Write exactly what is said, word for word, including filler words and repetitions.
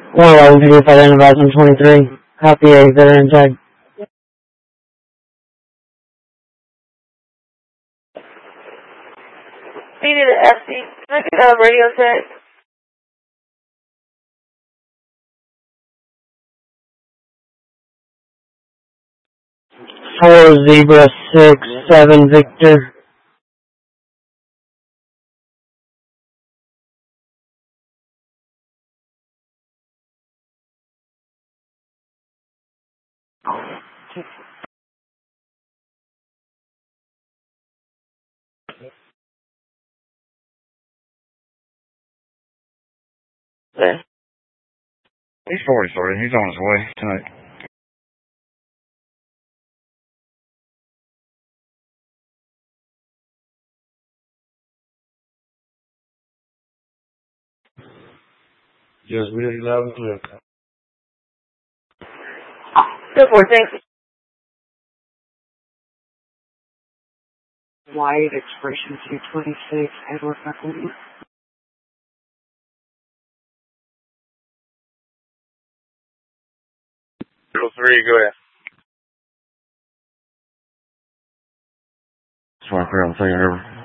one eleven fifty-five Enterprise one twenty-three. Copy a veteran tag. Needed an F C. Can I get a radio tag? Four Zebra six seven Victor. Okay. He's forty, sorry. He's on his way tonight. Just really loud and clear. Good for thanks. Wide expression two twenty-six, Edward McLean. Zero three, go ahead. That's why I forgot to say it ever.